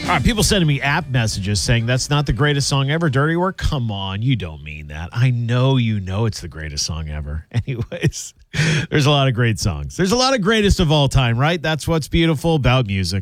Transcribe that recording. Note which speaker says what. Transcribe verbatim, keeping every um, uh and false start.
Speaker 1: All right, people sending me app messages saying that's not the greatest song ever, Dirty Work. Come on, you don't mean that. I know you know it's the greatest song ever. Anyways, there's a lot of great songs. There's a lot of greatest of all time, right? That's what's beautiful about music.